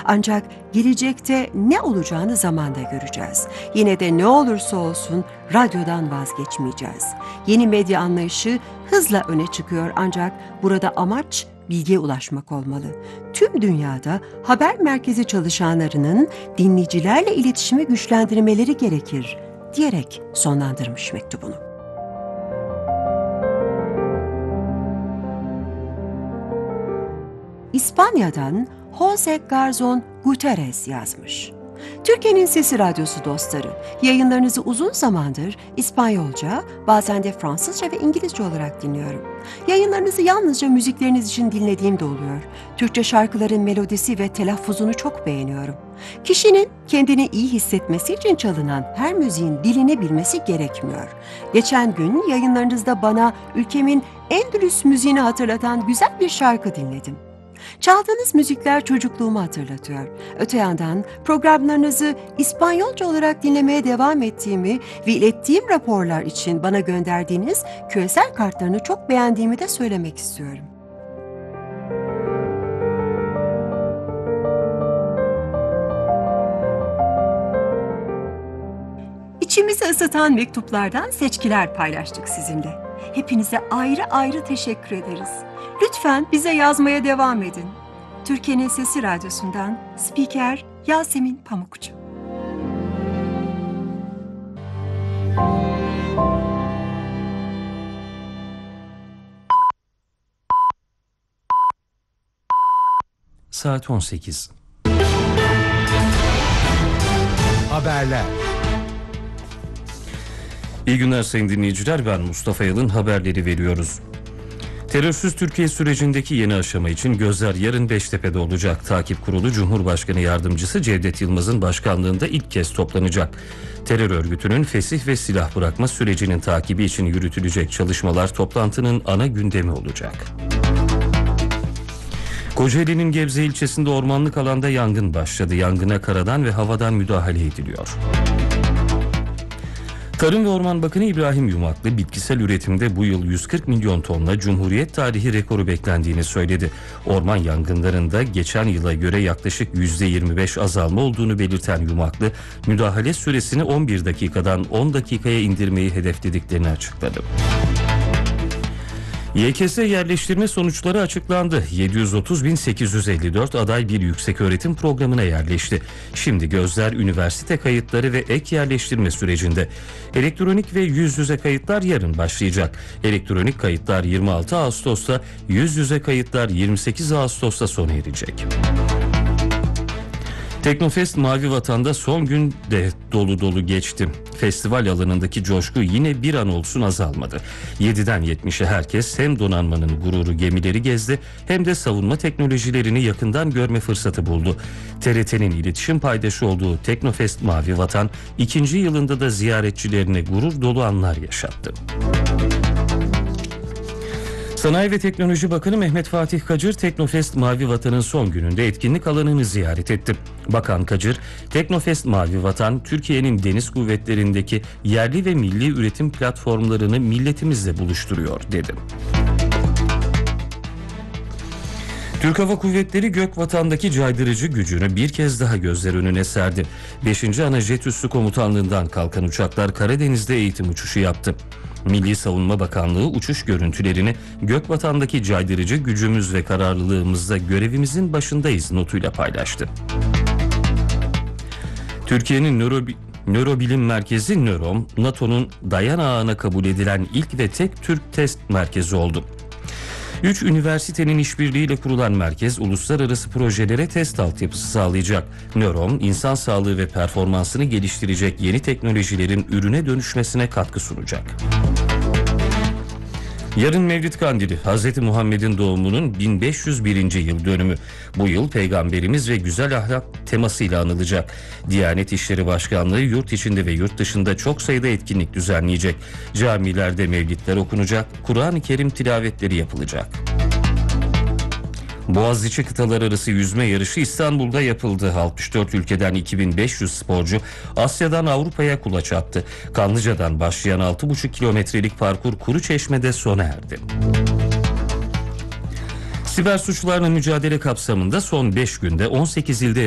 Ancak gelecekte ne olacağını zamanda göreceğiz. Yine de ne olursa olsun radyodan vazgeçmeyeceğiz. Yeni medya anlayışı hızla öne çıkıyor ancak burada amaç bilgiye ulaşmak olmalı. Tüm dünyada haber merkezi çalışanlarının dinleyicilerle iletişimi güçlendirmeleri gerekir diyerek sonlandırmış mektubunu. İspanya'dan Jose Garzón Guterres yazmış. Türkiye'nin Sesi Radyosu dostları, yayınlarınızı uzun zamandır İspanyolca, bazen de Fransızca ve İngilizce olarak dinliyorum. Yayınlarınızı yalnızca müzikleriniz için dinlediğim de oluyor. Türkçe şarkıların melodisi ve telaffuzunu çok beğeniyorum. Kişinin kendini iyi hissetmesi için çalınan her müziğin dilini bilmesi gerekmiyor. Geçen gün yayınlarınızda bana ülkemin Endülüs müziğini hatırlatan güzel bir şarkı dinledim. Çaldığınız müzikler çocukluğumu hatırlatıyor. Öte yandan programlarınızı İspanyolca olarak dinlemeye devam ettiğimi ve ilettiğim raporlar için bana gönderdiğiniz küresel kartlarını çok beğendiğimi de söylemek istiyorum. İçimizi ısıtan mektuplardan seçkiler paylaştık sizinle. Hepinize ayrı ayrı teşekkür ederiz. Lütfen bize yazmaya devam edin. Türkiye'nin Sesi Radyosu'ndan Spiker Yasemin Pamukçu. Saat 18. Haberler. İyi günler sayın dinleyiciler, ben Mustafa Yalın, haberleri veriyoruz. Terörsüz Türkiye sürecindeki yeni aşama için gözler yarın Beştepe'de olacak. Takip Kurulu Cumhurbaşkanı Yardımcısı Cevdet Yılmaz'ın başkanlığında ilk kez toplanacak. Terör örgütünün fesih ve silah bırakma sürecinin takibi için yürütülecek çalışmalar toplantının ana gündemi olacak. Kocaeli'nin Gebze ilçesinde ormanlık alanda yangın başladı. Yangına karadan ve havadan müdahale ediliyor. Tarım ve Orman Bakanı İbrahim Yumaklı, bitkisel üretimde bu yıl 140 milyon tonla Cumhuriyet tarihi rekoru beklendiğini söyledi. Orman yangınlarında geçen yıla göre yaklaşık %25 azalma olduğunu belirten Yumaklı, müdahale süresini 11 dakikadan 10 dakikaya indirmeyi hedeflediklerini açıkladı. YKS yerleştirme sonuçları açıklandı. 730.854 aday bir yükseköğretim programına yerleşti. Şimdi gözler üniversite kayıtları ve ek yerleştirme sürecinde. Elektronik ve yüz yüze kayıtlar yarın başlayacak. Elektronik kayıtlar 26 Ağustos'ta, yüz yüze kayıtlar 28 Ağustos'ta sona erecek. Teknofest Mavi Vatan'da son gün de dolu dolu geçti. Festival alanındaki coşku yine bir an olsun azalmadı. 7'den 70'e herkes hem donanmanın gururu gemileri gezdi hem de savunma teknolojilerini yakından görme fırsatı buldu. TRT'nin iletişim paydaşı olduğu Teknofest Mavi Vatan 2. yılında da ziyaretçilerine gurur dolu anlar yaşattı. Sanayi ve Teknoloji Bakanı Mehmet Fatih Kacır, Teknofest Mavi Vatan'ın son gününde etkinlik alanını ziyaret etti. Bakan Kacır, Teknofest Mavi Vatan, Türkiye'nin deniz kuvvetlerindeki yerli ve milli üretim platformlarını milletimizle buluşturuyor, dedi. Türk Hava Kuvvetleri Gökvatan'daki caydırıcı gücünü bir kez daha gözler önüne serdi. 5. Ana Jet Üssü Komutanlığı'ndan kalkan uçaklar Karadeniz'de eğitim uçuşu yaptı. Milli Savunma Bakanlığı uçuş görüntülerini Gökvatan'daki caydırıcı gücümüz ve kararlılığımızda görevimizin başındayız notuyla paylaştı. Türkiye'nin Nörobilim Merkezi Nörom, NATO'nun dayan ağına kabul edilen ilk ve tek Türk test merkezi oldu. 3 üniversitenin işbirliğiyle kurulan merkez uluslararası projelere test altyapısı sağlayacak. Nörom, insan sağlığı ve performansını geliştirecek yeni teknolojilerin ürüne dönüşmesine katkı sunacak. Yarın Mevlid Kandili, Hz. Muhammed'in doğumunun 1501. yıl dönümü. Bu yıl Peygamberimiz ve güzel ahlak temasıyla anılacak. Diyanet İşleri Başkanlığı yurt içinde ve yurt dışında çok sayıda etkinlik düzenleyecek. Camilerde mevlidler okunacak, Kur'an-ı Kerim tilavetleri yapılacak. Boğaziçi kıtalar arası yüzme yarışı İstanbul'da yapıldı. 64 ülkeden 2500 sporcu Asya'dan Avrupa'ya kulaç attı. Kanlıca'dan başlayan 6,5 kilometrelik parkur Kuruçeşme'de sona erdi. Siber suçlarla mücadele kapsamında son 5 günde 18 ilde